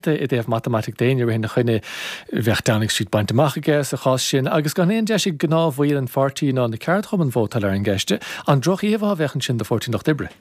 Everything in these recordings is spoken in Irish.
déobh matematic déine ar hinna chuine bheith Downing Street baint amach gas a chás sin, agus gan éon de sé gná bhil an 14 ná na ceart chum an bhótal ar an gceiste, an droch íomh bhechan sin de 14 nach dibre.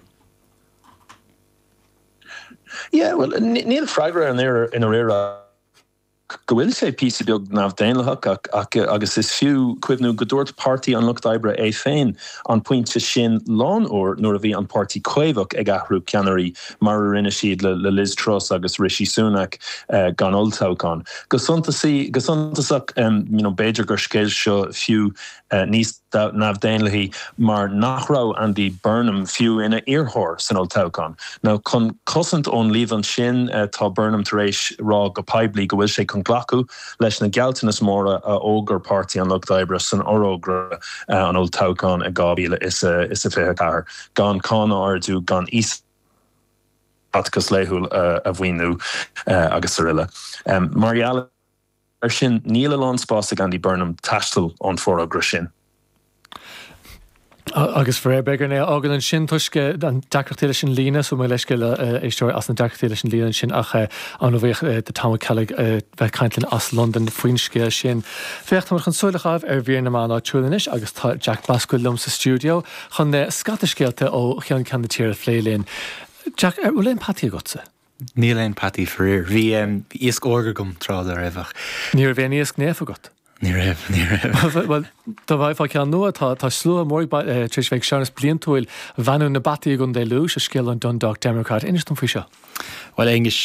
Yeah, well, níl freigra in ar éire go bhfuil sé píosa beag nabh déanlaach agus is fiú cuimhnú go dúirt pártaí an Lucht Oibre é féin an pointe sin lán ó nuair a bhí an pártaí cuimhach ag ahrú ceannairí mar rinne siad le Liz Truss agus Rishi Sunak gan oltácán. Go suntasach Beidir gur scéil seo fiú níos nabh déanlaí mar nachrá an dí Burnham fiú ina iarthóir san oltácán. Now chun cosint ón líomh an sin tá Burnham tar éis rá go peblií go bhfuil sé chun glacu leis na gealtanas móra a ógur pártaí an Lucht Oibre san orógra an oltácán a gábíle is a fithe cahar. Gan cána ardú gan is atgus léithúil a bhhainú agus sa riile. Mariala sin níl an spás a gan dí Burnham taistil an fórógra sin. Agus for begur né agan an sin tuisce an deachtaile sin lína so leis go éisteir as an deachtaile sin líana sin ach an bhéh de tam ceig bheith caiintlinn as London faoinscé sin. Fecht mar chun súlachaibh ar bhíar na mána túlanis agus tá Jack Bascuil lom sa stúdio chun scatascéalte ó chean candidatíir phlélín. Jack, bhfuil éon patí gotsa? Níl éon patí frír. Bhí íosc óga gom trád ar éfach. Níor bhéon íosc néfa got? Ní raibh. Well, tá bhaid fá cean nua tá slua mór tris bheith seanas bliantúil bhanú na batí gon dé lú a scéal an Dundalk Democrat. Inistum fao seo? Well, English,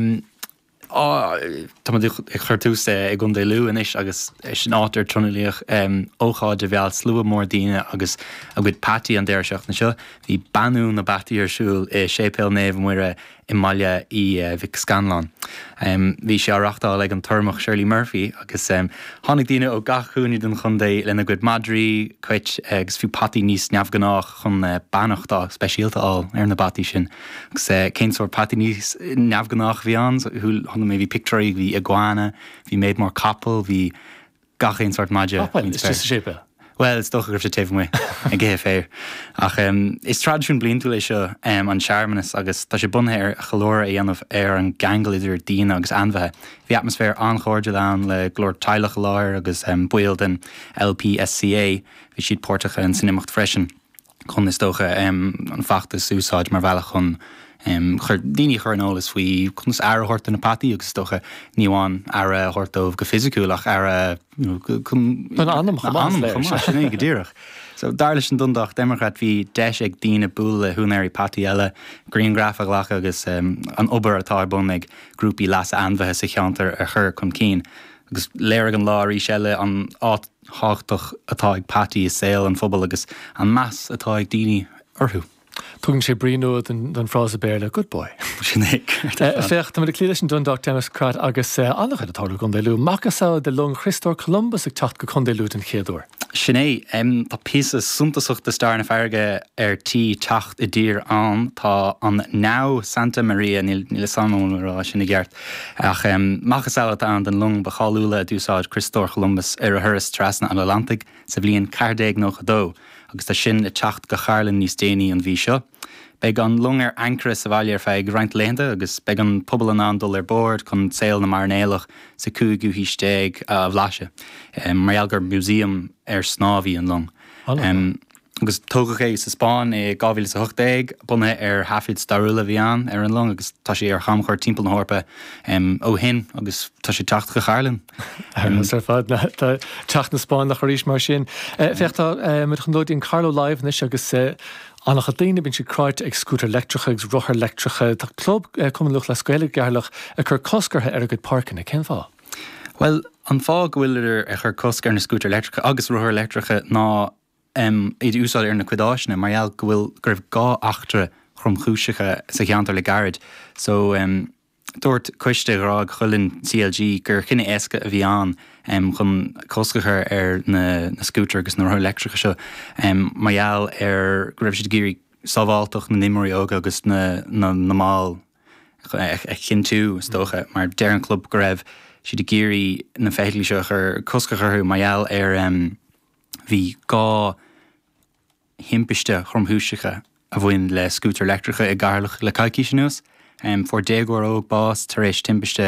tá ag chuirtús ag gon dé lú inis agus sin átar tronalíoch ócháid a bheal slua mór daoine agus a bhfuid patí an déir seach na seo. Bhí banú na batí ar siúil sépéal néamh muire i Maile i Vic Scanlon. Bhí sé áreachtáil ag an turmach Shirley Murphy agus tháinig daoine ó gachúní den chundé lena gcuid Madrí chuit agus fiú patí níos neamhgannách chun bannachtá speisialtaáil ar na batí sin. Agus céinteoir patí níos neamhgannách bhí an, chuna mé bhí picturí, bhí iguana, bhí méid mór couple, bhí gachéon sort maide. Is just a sépe? Well, it's doch gribh sé taobh mé a ggé féir. Ach is tradiisiún bliantú lei seo an seaarmanas agus tá sé bunthe ar chalóra a dhéanamh ar an gangal idir daoine agus anmhethe. Bhí atmosfér anchóirde lean le glór teilech láir agus buil den LPSCA bhí siad pórtacha an sinimimecht freisin chun is dócha an fachtas úsáid mar bhealach chun chur daoine chuirnolalas faoi chunas airthirta na patí agus dócha níháin airthirtómh go fisiciúlach go ddíireach. So dar leis an Dundalk Democrat bhí deis ag daoine búla húnéirí patí eile Greengraph a ghlacha agus an obair atá bun ag grúpaí las anmhethe sa cheantar a chur chun cín. Agus léir an láirí seile an áit háchtach atá ag patí is saoil an phobal agus an meas atá ag daoine orthú. Tugann sé bríú den frás a béle, good boy. Sinnéic. Fecht am clíile sin Dundalk Democrat agus annach atála chun dé lú. Macasá de long Christór Columbus ag tacht go chun dé lút an chéadúir. Sinné, tá písa suntasach de star na feirge ar tí tacht I dír an tá an ná Santa Maria níl samúrá sinna gceart. Ach macasá an den lung bacháúla dúsáid Christór Columbus ar a thuras trasna an Atlantic sa bblion 42 agus tá sin I techt go charlann níos déanaí an bhí seo. Beg an lungar ancra sa bhaile ar feig reint lénta agus beg an pobl an dul ar bord chun saoil na marnéalach sa cúigú hísteig a bhlaise. Maralgar museum ar snábhí an lung. Agus tógach é sa Spáin I 2018 bunne ar hafid starúla bhí an ar an lung agus tá sé ar chamchir timppla na hórpa ó hin agus tá sé techt go charlann. Ar fad techt na Spáin nach choríis mar sin. Fechtá mu chun dóid in Carlo Live nis agus annach a daine bín si cráid ag scútar electricha agus ruthair electricha. Tá club cuman luch le scoile gearlach a chur coscartha ar a go parcanna cén fá? Well, an fá gohfuil a chur coscar na scútar electricha agus ruthair electricha ná iad úsáid ar na cuidáisna, marall gohfuil gurbh gá achtra chrum chúisecha sa cheantar le garid. So dúirt cuiste rá chullinn CLG gur chinine éasca a bhí an chun coscacha ar na scútar agus na ruthair electricha seo. Marall ar go raibh siad géirí sábháilteach na nimmorí óga agus na máil chin tú stócha, mar deir an club go raibh siad géirí na féithilí seo chur coscacha marall ar bhí gá himpeiste chumthúisecha a bhain le scútar electricha I garlach le caiicí sin nuas, for dégór óg bás tar éis timpiste